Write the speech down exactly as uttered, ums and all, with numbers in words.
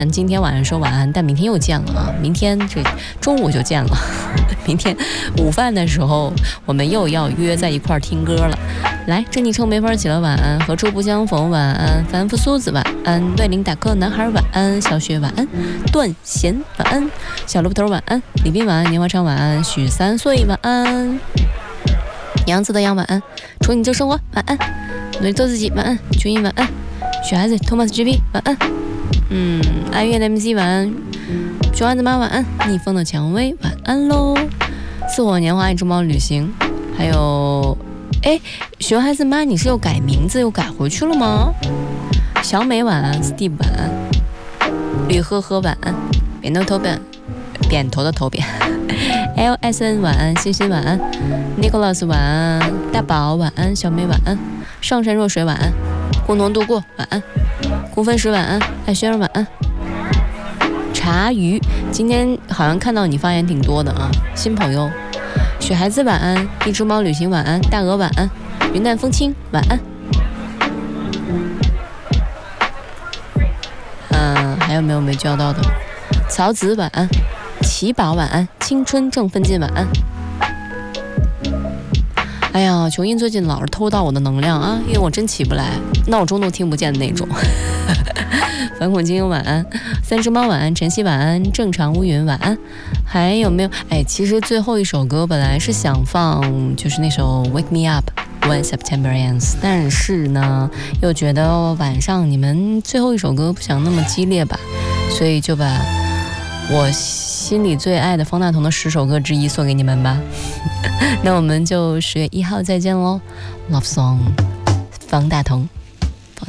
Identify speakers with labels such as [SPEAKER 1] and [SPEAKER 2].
[SPEAKER 1] 今天晚上说晚安，但明天又见了啊！明天这中午就见了，明天午饭的时候我们又要约在一块儿听歌了。来，珍妮称没法起了，晚安；何处不相逢，晚安；凡夫苏子，晚安；对零打克男孩，晚安；小雪，晚安；段贤，晚安；小萝卜头，晚安；李斌，晚安；年华长，晚安；许三岁，晚安；杨子的杨，晚安；宠你就生活，晚安；努力做自己，晚安；君英，晚安；雪孩子 Thomas G P， 晚安。嗯，哀乐的 M C 晚安，熊孩子妈晚安，逆风的蔷薇晚安喽，似火年华一只猫旅行，还有，哎，熊孩子妈你是又改名字又改回去了吗？小美晚安 ，Steve 晚安，绿呵呵晚安，扁头头扁扁头的头扁 ，L S N 晚安，欣欣晚安 ，Nicholas 晚安，大宝晚安，小美晚安，上善若水晚安，共同度过晚安。空分时晚安，爱轩儿晚安，茶鱼今天好像看到你发言挺多的啊，新朋友，雪孩子晚安，一只猫旅行晚安，大鹅晚安，云淡风轻晚安，嗯，还有没有没叫到的？曹子晚安，奇宝晚安，青春正奋进晚安。哎呀，琼英最近老是偷到我的能量啊，因为我真起不来，闹钟都听不见的那种。反恐精英晚安，三只猫晚安，晨曦晚安，正常乌云晚安。还有没有？哎，其实最后一首歌本来是想放，就是那首 Wake Me Up When September Ends， 但是呢，又觉得晚上你们最后一首歌不想那么激烈吧，所以就把我心里最爱的方大同的十首歌之一送给你们吧。那我们就十月一号再见喽 ，Love Song， 方大同。